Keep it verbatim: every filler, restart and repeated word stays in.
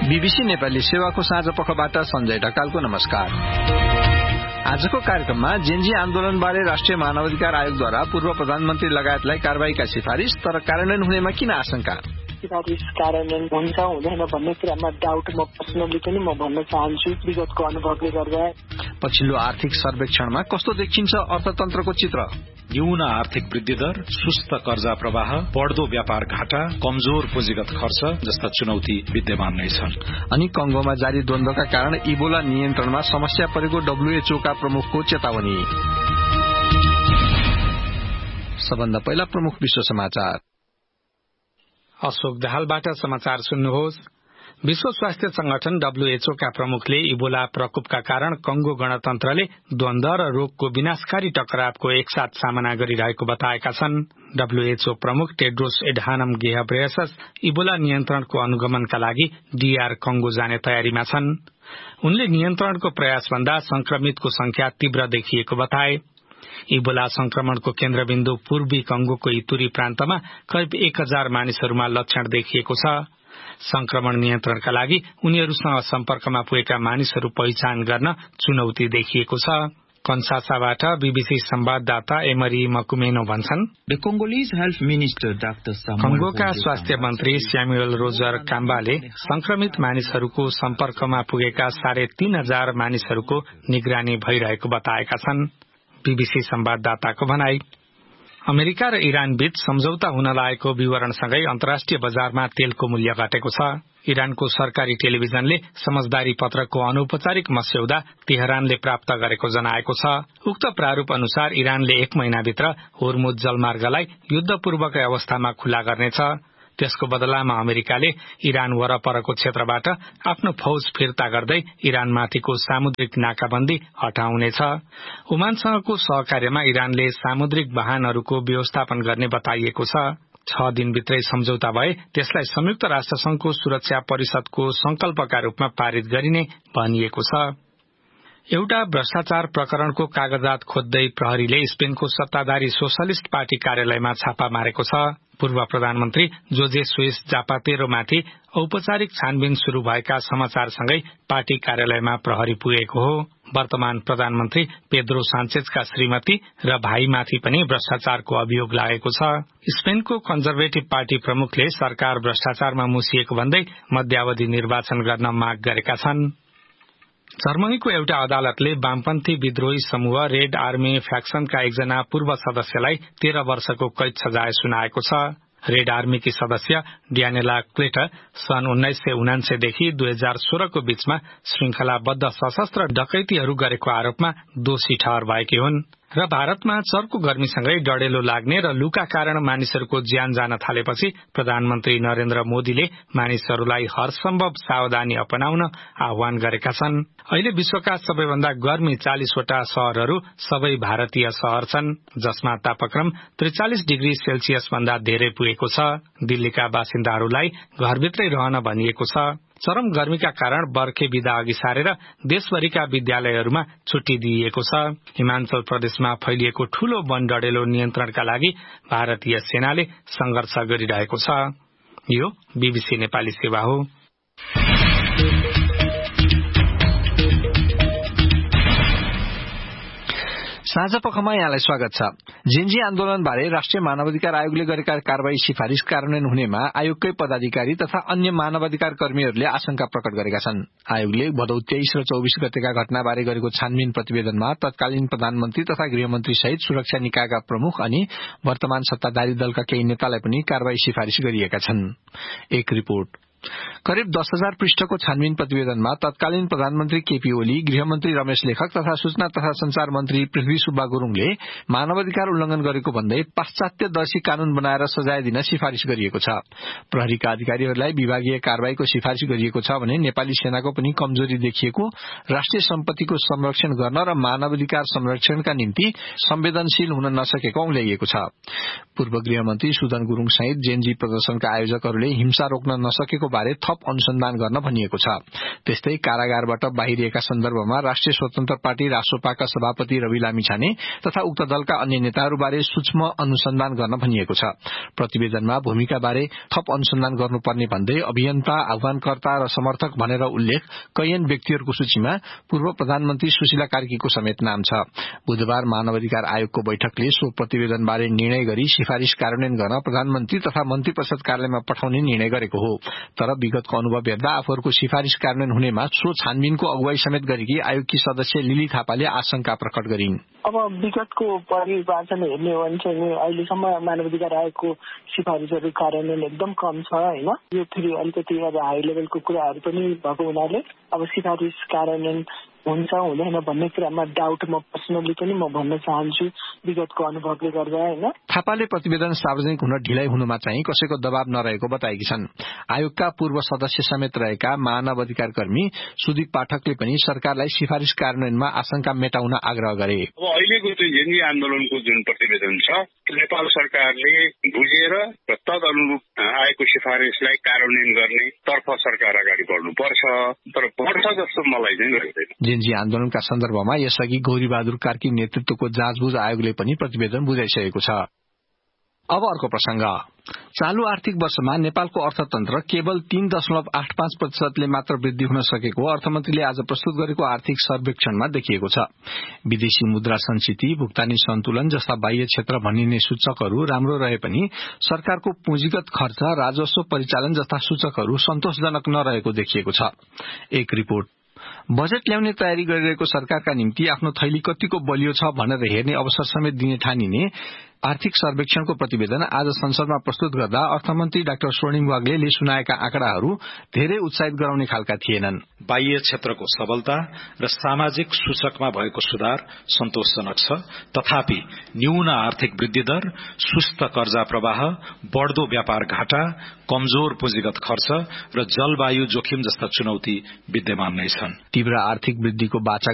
BBC Nepali सेवाको साँझ पखबाट सञ्जय ढकालको नमस्कार। आजको कार्यक्रममा जेन्जी आन्दोलनबारे राष्ट्रिय मानवाधिकार आयोगद्वारा पूर्व प्रधानमन्त्री लगायतलाई कारबाहीका सिफारिश तर कार्यान्वयन हुनेमा किन आशंका? सिफारिश कार्यान्वयन हुन्छ हुँदैन भन्ने कुरामा डाउट म पर्सनली पनि म भन्न चाहन्छु विगतको अनुभवले गर्दा। पछिल्लो आर्थिक सर्वेक्षणमा कस्तो देखिन्छ अर्थतन्त्रको चित्र? न्यून आर्थिक वृद्धि दर, सुस्त कर्जा प्रवाह, बढ्दो व्यापार घाटा, कमजोर पुँजीगत खर्च जस्ता चुनौती विद्यमान नै छन्। अनि कंगोमा जारी द्वन्द्वका कारण इबोला नियन्त्रणमा समस्या परेको डब्ल्यूएचओ का प्रमुखको चेतावनी। सबभन्दा पहिला प्रमुख विश्व समाचार। अशोक दाहालबाट समाचार सुन्नुहोस्। विश्व स्वास्थ्य संगठन डब्ल्यूएचओ का प्रमुखले इबोला प्रकोपका कारण कंगो गणतन्त्रले द्वन्द र रोगको विनाशकारी टकरावको एकसाथ सामना गरिरहेको बताएका छन्। डब्ल्यूएचओ प्रमुख टेड्रोस एडहानम घेब्रेयसस इबोला नियन्त्रणको अनुगमनका लागि डीआर कंगो जाने तयारीमा छन्। उनले नियन्त्रणको प्रयासभन्दा संक्रमितको संख्या तीव्र देखिएको बताए। इबोला संक्रमणको केन्द्रबिन्दु पूर्वी कंगोको इतुरी प्रान्तमा करिब एक हजार मानिसहरूमा लक्षण देखिएको छ। संक्रमण नियन्त्रणका लागि उनीहरूसँग सम्पर्कमा पुगेका मानिसहरू पहिचान गर्न चुनौती देखिएको छ। कन्सासाबाट बीबीसी संवाददाता एमरी मकुमेनो भन्छन्, कंगोका स्वास्थ्य मन्त्री स्यामुएल रोजर काम्बाले संक्रमित मानिसहरूको सम्पर्कमा पुगेका साढे तीन हजार मानिसहरूको निगरानी भइरहेको बताएका छन्। बीबीसी संवाददाताको भनाई, अमेरिका र इरान बीच सम्झौता हुन लागेको विवरणसँगै अन्तर्राष्ट्रिय बजारमा तेलको मूल्य घटेको छ। इरानको सरकारी टेलिभिजनले समझदारी पत्रको अनौपचारिक मस्यौदा तेहरानले प्राप्त गरेको जनाएको छ। उक्त प्रारूप अनुसार इरानले एक महिनाभित्र होर्मुज जलमार्गलाई युद्धपूर्वकै अवस्थामा खुला गर्नेछ। त्यसको बदलामा अमेरिकाले इरान वरपरको क्षेत्रबाट आफ्नो फौज फिर्ता गर्दै इरानमाथिको सामुद्रिक नाकाबन्दी हटाउनेछ। ओमानसँगको सहकार्यमा इरानले सामुद्रिक वाहनहरूको व्यवस्थापन गर्ने बताइएको छ। छ दिनभित्रै सम्झौता भए त्यसलाई संयुक्त राष्ट्रसंघको सुरक्षा परिषदको संकल्पका रूपमा पारित गरिने भनिएको छ। एउटा भ्रष्टाचार प्रकरणको कागजात खोज्दै प्रहरीले स्पेनको सत्ताधारी सोशलिस्ट पार्टी कार्यालयमा छापा मारेको छ। पूर्व प्रधानमन्त्री जोजे सुइस जापातेरोमाथि औपचारिक छानबिन शुरू भएका समाचारसँगै पार्टी कार्यालयमा प्रहरी पुगेको हो। वर्तमान प्रधानमन्त्री पेद्रो सान्चेजका श्रीमती र भाइमाथि पनि भ्रष्टाचारको अभियोग लागेको छ। स्पेनको कन्जर्भेटिभ पार्टी प्रमुखले सरकार भ्रष्टाचारमा मुसिएको भन्दै मध्यावधि निर्वाचन गर्न माग गरेका छन्। जर्मनीको एउटा अदालतले वामपन्थी विद्रोही समूह रेड आर्मी फ्याक्सनका एकजना पूर्व सदस्यलाई तेह्र वर्षको कैद सजाय सुनाएको छ। रेड आर्मीकी सदस्य डियानेला क्लेटर सन् उन्नाइस सय उनान्सयदेखि दुई हजार सोह्रको बीचमा श्रृंखलाबद्ध सशस्त्र डकैतीहरू गरेको आरोपमा दोषी ठहर भएकी हुन् र भारतमा चर्को गर्मीसँगै डढेलो लाग्ने र लूका कारण मानिसहरूको ज्यान जान थालेपछि प्रधानमन्त्री नरेन्द्र मोदीले मानिसहरूलाई हरसम्भव सावधानी अपनाउन आह्वान गरेका छन्। अहिले विश्वका सबैभन्दा गर्मी चालिसवटा शहरहरू सबै भारतीय शहर छन्, जसमा तापक्रम त्रिचालिस डिग्री सेल्सियस भन्दा धेरै पुगेको छ। दिल्लीका बासिन्दाहरूलाई घरभित्रै रहन भनिएको छ। चरम गर्मीका कारण बर्खे बिदा अघि सारेर देशभरिका विद्यालयहरूमा छुट्टी दिइएको छ। हिमाचल प्रदेशमा फैलिएको ठूलो वन डढेलो नियन्त्रणका लागि भारतीय सेनाले संघर्ष गरिरहेको छ। यो बीबीसी नेपाली सेवा हो। साँझ पखमा यहाँलाई स्वागत छ। जेन्जी आन्दोलनबारे राष्ट्रिय मानवाधिकार आयोगले गरेका कारवाही सिफारिश कार्यान्वयन हुनेमा आयोगकै पदाधिकारी तथा अन्य मानवाधिकार कर्मीहरूले आशंका प्रकट गरेका छन्। आयोगले भदौ तेइस र चौबिस गतेका घटनाबारे गरेको छानबिन प्रतिवेदनमा तत्कालीन प्रधानमन्त्री तथा गृहमन्त्री सहित सुरक्षा निकायका प्रमुख अनि वर्तमान सत्ताधारी दलका केही नेतालाई पनि कारवाही सिफारिश गरिएका छन्। एक रिपोर्ट। करिब दस हजार पृष्ठको छानबिन प्रतिवेदनमा तत्कालीन प्रधानमन्त्री केपी ओली, गृहमन्त्री रमेश लेखक तथा सूचना तथा संचार मन्त्री पृथ्वी सुब्बा गुरूङले मानवाधिकार उल्लंघन गरेको भन्दै पाश्चात्यदर्शी कानून बनाएर सजाय दिन सिफारिश गरिएको छ। प्रहरीका अधिकारीहरूलाई विभागीय कारवाहीको सिफारिश गरिएको छ भने नेपाली सेनाको पनि कमजोरी देखिएको, राष्ट्रिय सम्पत्तिको संरक्षण गर्न र मानवाधिकार संरक्षणका निम्ति संवेदनशील हुन नसकेको औल्याइएको छ। पूर्व गृहमन्त्री सुदन गुरूङ सहित जेन्जी प्रदर्शनका आयोजकहरूले हिंसा रोक्न नसकेको बारे थप अनुसन्धान गर्न भनिएको छ। त्यस्तै कारागारबाट बाहिरिएका सन्दर्भमा राष्ट्रिय स्वतन्त्र पार्टी रासोपाका सभापति रवि लामिछाने तथा उक्त दलका अन्य नेताहरूबारे सूक्ष्म अनुसन्धान गर्न भनिएको छ। प्रतिवेदनमा भूमिका बारे थप अनुसन्धान गर्नुपर्ने भन्दै अभियन्ता, आह्वानकर्ता र समर्थक भनेर उल्लेख कैयन व्यक्तिहरूको सूचीमा पूर्व प्रधानमन्त्री सुशीला कार्कीको समेत नाम छ। बुधबार मानवाधिकार आयोगको बैठकले सो प्रतिवेदनबारे निर्णय गरी सिफारिश कार्यान्वयन गर्न प्रधानमन्त्री तथा मन्त्री परिषद कार्यालयमा पठाउने निर्णय गरेको हो। तर विगतको अनुभव हेर्दा आफूहरूको सिफारिश कार्यान्वयन हुनेमा सो छानबिनको अगुवाई समेत गरेकी आयोगकी सदस्य लिली थापाले आशंका प्रकट गरिन्। अब विगतको परिवाचन हेर्ने हो भने चाहिँ अहिलेसम्म मानवाधिकार आयोगको सिफारिसहरू कार्यान्वयन एकदम कम छ होइन। यो फेरि अलिकति अब हाई लेभलको कुराहरू पनि भएको हुनाले अब सिफारिस कार्यान्वयन हुन्छ हुँदैन भन्ने कुरामा डाउट म पर्सनली पनि म भन्न चाहन्छु विगतको अनुभवले गर्दा होइन। थापाले प्रतिवेदन सार्वजनिक हुन ढिलाइ हुनुमा चाहिँ कसैको दबाव नरहेको बताएकी छन्। आयोगका पूर्व सदस्य समेत रहेका मानव अधिकार कर्मी सुदीप पाठकले पनि सरकारलाई सिफारिस कार्यान्वयनमा आशंका मेटाउन आग्रह गरे। अब अहिलेको चाहिँ जेन्जी आन्दोलनको जुन प्रतिवेदन छ नेपाल सरकारले बुझेर र तद अनुरूप आएको सिफारिसलाई कार्यान्वयन गर्ने तर्फ सरकार अगाडि बढ्नुपर्छ, तर बढ्छ जस्तो मलाई चाहिँ लाग्दैन। जेन्जी आन्दोलनका सन्दर्भमा यसअघि गौरीबहादुर कार्की नेतृत्वको जाँचबुझ आयोगले पनि प्रतिवेदन बुझाइसकेको छ। अब अर्को प्रसंग। चालू आर्थिक वर्षमा नेपालको अर्थतन्त्र केवल तीन दशमलव आठ पाँच प्रतिशतले मात्र वृद्धि हुन सकेको अर्थमन्त्रीले आज प्रस्तुत गरेको आर्थिक सर्वेक्षणमा देखिएको छ। विदेशी मुद्रा संचिति, भुक्तानी सन्तुलन जस्ता बाह्य क्षेत्र भनिने सूचकहरू राम्रो रहे पनि सरकारको पुँजीगत खर्च, राजस्व परिचालन जस्ता सूचकहरू सन्तोषजनक नरहेको देखिएको छ। एक रिपोर्ट। बजेट ल्याउने तयारी गरिरहेको सरकारका निम्ति आफ्नो थैली कतिको बलियो छ भनेर हेर्ने अवसर समेत दिने ठानिने आर्थिक सर्वेक्षणको प्रतिवेदन आज संसदमा प्रस्तुत गर्दा अर्थमन्त्री डाक्टर स्वर्णिम वाग्लेले सुनाएका आँकडाहरू धेरै उत्साहित गराउने खालका थिएनन्। बाह्य क्षेत्रको सबलता र सामाजिक सूचकमा भएको सुधार सन्तोषजनक छ, तथापि न्यून आर्थिक वृद्धि दर, सुस्त कर्जा प्रवाह, बढ़दो व्यापार घाटा, कमजोर पुँजीगत खर्च र जलवायु जोखिम जस्ता चुनौती विद्यमान नै छन्। तीव्र आर्थिक वृद्धिको बाचा